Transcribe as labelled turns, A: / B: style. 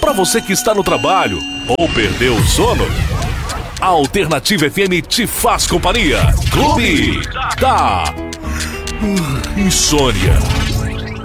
A: Para você que está no trabalho ou perdeu o sono, a Alternativa FM te faz companhia. Clube da Insônia.